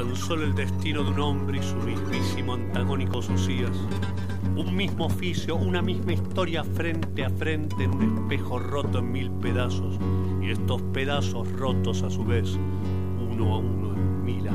Tan solo el destino de un hombre y su mismísimo antagónico Socias. Un mismo oficio, una misma historia frente a frente en un espejo roto en 1000 pedazos. Y estos pedazos rotos a su vez, uno a uno en 1000 años.